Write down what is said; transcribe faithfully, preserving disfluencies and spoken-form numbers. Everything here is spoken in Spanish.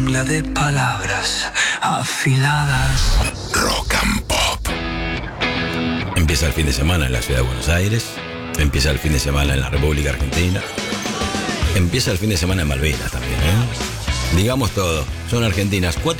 jungla de palabras afiladas. Rock and Pop. Empieza el fin de semana en la ciudad de Buenos Aires. Empieza el fin de semana en la República Argentina. Empieza el fin de semana en Malvinas también, ¿eh? Digamos todo. Son argentinas.